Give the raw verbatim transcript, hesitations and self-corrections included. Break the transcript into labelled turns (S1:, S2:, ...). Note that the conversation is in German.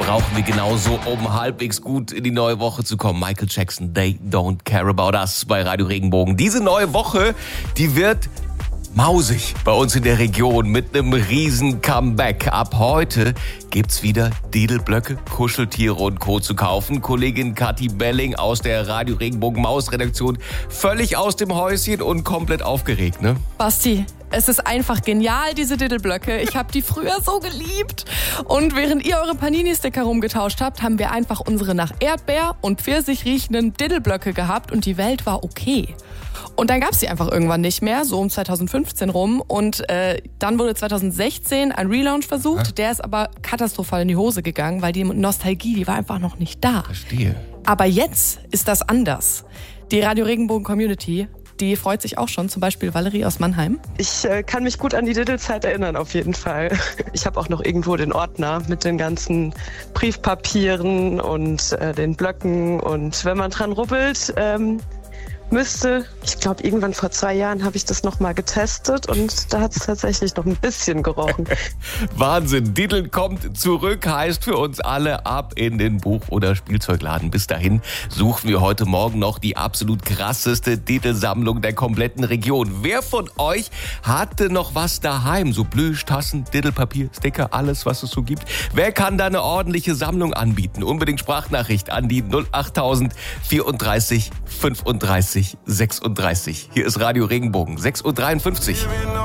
S1: brauchen wir genauso, um halbwegs gut in die neue Woche zu kommen. Michael Jackson, They Don't Care About Us bei Radio Regenbogen. Diese neue Woche, die wird mausig bei uns in der Region mit einem riesen Comeback. Ab heute gibt's wieder Didelblöcke, Kuscheltiere und Co. zu kaufen. Kollegin Kathi Belling aus der Radio Regenbogen Maus-Redaktion völlig aus dem Häuschen und komplett aufgeregt, ne?
S2: Basti, es ist einfach genial, diese Didelblöcke. Ich habe die früher so geliebt. Und während ihr eure Panini-Sticker rumgetauscht habt, haben wir einfach unsere nach Erdbeer und Pfirsich riechenden Didelblöcke gehabt und die Welt war okay. Und dann gab es sie einfach irgendwann nicht mehr, so um zwanzig fünfzehn rum. Und äh, dann wurde zwanzig sechzehn ein Relaunch versucht. Ja. Der ist aber katastrophal in die Hose gegangen, weil die Nostalgie, die war einfach noch nicht da.
S1: Verstehe.
S2: Aber jetzt ist das anders. Die Radio Regenbogen Community, die freut sich auch schon, zum Beispiel Valerie aus Mannheim.
S3: Ich äh, kann mich gut an die Diddle-Zeit erinnern, auf jeden Fall. Ich habe auch noch irgendwo den Ordner mit den ganzen Briefpapieren und äh, den Blöcken. Und wenn man dran rubbelt, ähm, müsste, ich glaube, irgendwann vor zwei Jahren habe ich das nochmal getestet und da hat es tatsächlich noch ein bisschen gerochen.
S1: Wahnsinn, Diddle kommt zurück, heißt für uns alle ab in den Buch- oder Spielzeugladen. Bis dahin suchen wir heute Morgen noch die absolut krasseste Diddle-Sammlung der kompletten Region. Wer von euch hatte noch was daheim? So Plüschtassen, Diddlepapier, Sticker, alles, was es so gibt. Wer kann da eine ordentliche Sammlung anbieten? Unbedingt Sprachnachricht an die null acht null null vierunddreißig fünfunddreißig sechsunddreißig. Hier ist Radio Regenbogen, sechs Uhr dreiundfünfzig.